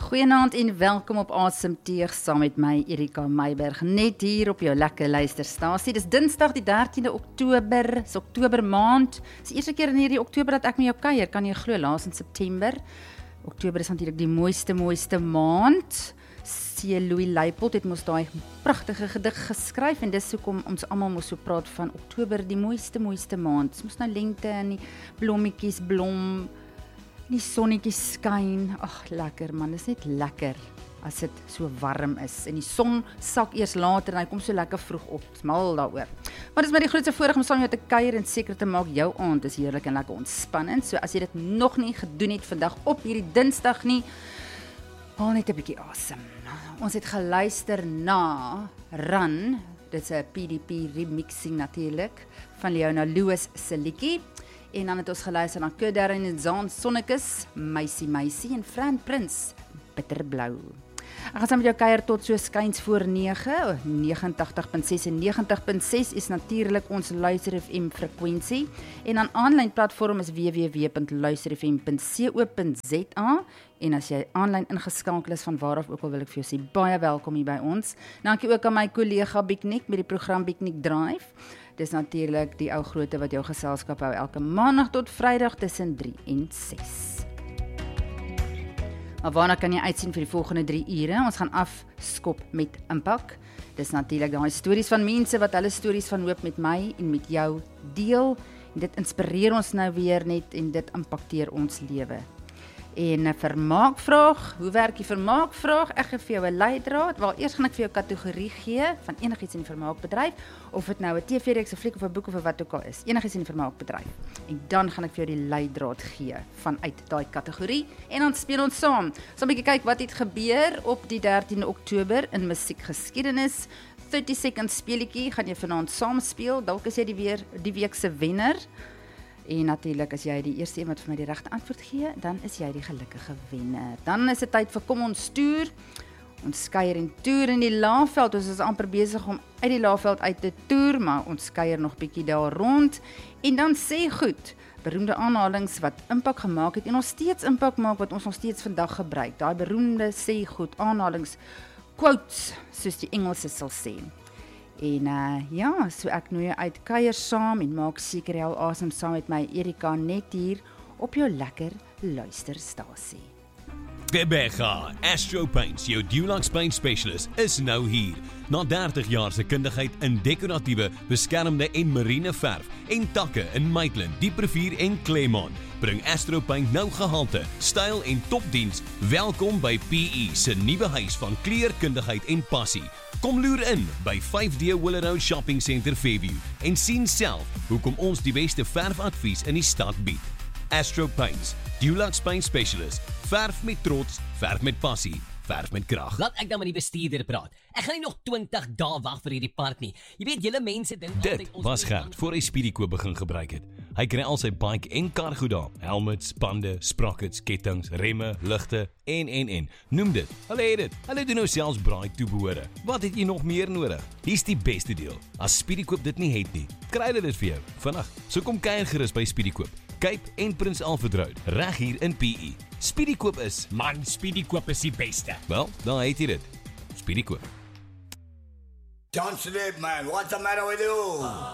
Goeienaand en welkom op Asemteug saam met my Erika Meiberg, net hier op jou lekker luisterstasie. Dis Dinsdag die 13de Oktober, dis Oktober maand. Dis die eerste keer in hierdie Oktober dat ek met jou kuier, kan jy glo, laas in September. Oktober is natuurlik die mooiste maand. C. Louis Leipold het mos daai pragtige gedig geskryf en dis hoekom ons almal mos so praat van Oktober, die mooiste maand. Dis mos nou lente en die blommetjies blom. Die sonnetjie skyn, ag lekker man, dis net lekker as dit so warm is en die son sak eers later en hy kom so lekker vroeg op, is mal daaroor. Maar dis my die grootste voorreg om saam met jou te kuier en seker te maak jou aand is heerlik en lekker ontspannend, so as jy dit nog nie gedoen het vandag op hierdie Dinsdag nie, haal net 'n bietjie asem. Ons het geluister na Run, dit is 'n PDP remixing natuurlik, van Leona Lewis se liedjie. En dan het ons geluister na Kudder en Zaan Sonnekus, Meisie en Fran Prins, Bitterblou. Ek gaan saam met jou kuier tot so skuins voor 9, 89.6 en 90.6 is natuurlik ons Luister FM frekwensie. En dan aanlyn platform is www.luisterfm.co.za. En as jy aanlyn ingeskakel is van waar af ook al wil ek vir jou sê, baie welkom hier by ons. Dankie ook aan my kollega Biknik met die program Biknik Drive. Dis natuurlik die ou groote wat jou geselskap hou elke maandag tot Vrydag tussen 3 en 6. Maar waarna kan jy uitsien vir die volgende 3 ure? Ons gaan afskop met Impak. Dis natuurlik daai stories van mense wat hulle stories van hoop met my en met jou deel. En dit inspireer ons nou weer net en dit impakteer ons lewe. En 'n vermaakvraag, hoe werk die vermaakvraag? Ek gee vir jou 'n leidraad. Wel, eers gaan ek vir jou 'n kategorie gee van enigiets in die vermaakbedryf, of dit nou 'n TV-reeks, 'n fliek of 'n boek of wat ook al is. Enigiets in die vermaakbedryf. En dan gaan ek vir jou die leidraad gee vanuit daai kategorie en dan speel ons saam. So 'n bietjie kyk wat het gebeur op die 13de Oktober in musiekgeskiedenis. 30 seconds speletjie gaan jy vanaand saam speel. Dalk is jy die week se wenner. En natuurlik, as jy die eerste een wat vir my die regte antwoord gee, dan is jy die gelukkige wenner. Dan is dit tyd vir kom ons toer. Ons kuier en toer in die Laagveld. Ons is amper besig om uit die Laagveld uit te toer, maar ons kuier nog bietjie daar rond. En dan sê goed, beroemde aanhalings wat impak gemaak het en nog steeds impak maak wat ons nog steeds vandag gebruik. Daai beroemde sê goed aanhalings, quotes, soos die Engelse sal sê. En ja, so ek nooi jou uit kuier saam en maak seker jy al asem saam met my Erika net hier op jou lekker luisterstasie. Quebeca, Astro Paints, jou Dulux Paint Specialist, is nou hier. Na 30 jaar se kundigheid in dekoratiewe, beskermde en marine verf en takke in Maitland, Dieprevier en Claremont, bring Astro Paint nou gehalte, styl en topdiens. Welkom by PE se nuwe huis van kleurkundigheid en passie. Kom loer in by 5D Willow Shopping Centre Fairview en sien self hoekom ons die beste verfadvies in die stad bied. Astro Paints, Dulux Paint Specialist, verf met trots, verf met passie, verf met krag. Laat ek dan met die bestuurder praat. Ek gaan nie nog 20 dae wag vir hierdie park nie. Jy weet, julle mense dink Dit was Gert voor hy Speedyco begin gebruik het. Hy kry al sy bike en kar goed daar. Helmets, bande, sprockets, kettings, remme, ligte en. Noem dit. Hulle het dit. Hulle doen nou selfs braai toebehore. Wat het jy nog meer nodig? Hier's die beste deel. As Speedyco dit nie het nie, kry hulle dit vir jou vinnig. So kom kuier gerus by Speedyco. Cape en Prins Alfred Road, reg hier in PE. Speedyco is, Man, Speedyco is die beste. wel, dan het jy dit. Speedyco. Don't sleep, man. What's the matter with you?